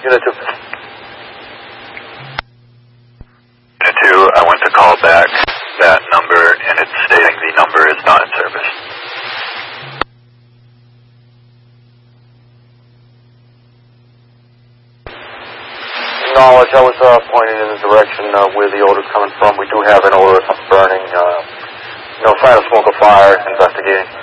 Unit 2. Unit 2, I went to call back that number, and it's stating the number is not in service. Acknowledge, I was pointing in the direction where the odor's coming from. We do have an odor of something burning. No sign of smoke or fire. Investigating.